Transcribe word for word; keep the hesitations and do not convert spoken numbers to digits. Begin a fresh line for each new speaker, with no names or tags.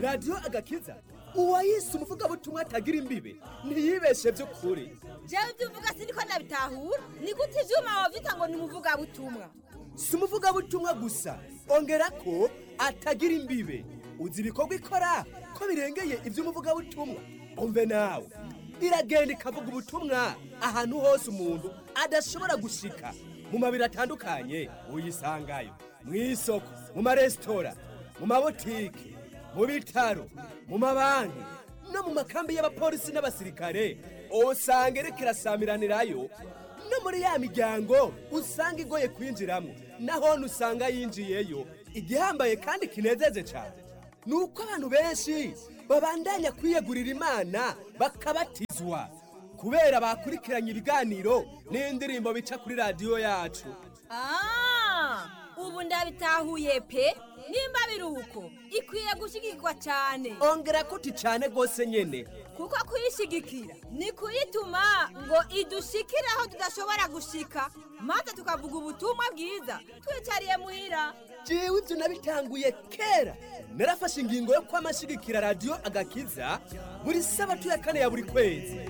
radiyo agakiza uwayise umuvugabutumwa atagira imbibe ntiyibeshe by'ukuri.
jewe ibyo uvuga siniko nabitahura, ni gute ivyuma wavyita ngo ni umuvugabutumwa?
Si umuvugabutumwa gusa, ongera ko atagira imbibe. Uzi ibikorwa ikora ko birengeye ivy'umuvugabutumwa. Umve nawe, iragenda ikavuga ubutumwa ahantu hose umuntu adashobora gushika. Mu mabiro atandukanye uyisangayo, mw'isoko, mu maresitora, mu mabotike, mu bitaro, mu mabanki no mu makambi y'abapolisi n'abasirikare. Usanga iriko irasamiranirayo no muri ya miryango usanga igoye kwinjiramo, naho usanga yinjiyeyo. Igihambaye kandi kinezeje cyane nuko abantu benshi babandanya kwiyegurira Imana bakabatizwa kubera bakurikiranye ibiganiro n'indirimbo bica kuri radiyo yacu.
Ah, ubu ndabitahuye pe. Nimba biruko ikwiye gushigikwa cyane.
Ongera kuti cyane gose nyene,
kuko kuyishigikira ni kuyituma ngo idushikire aho tudashobora gushika, maze tukavuga ubutumwa bwiza twicariye muhira.
Jewe ibyo nabitanguye kera. Narafashe ingingo yo kwamashigikira radiyo agakiza buri sabato ya kane ya buri kwezi.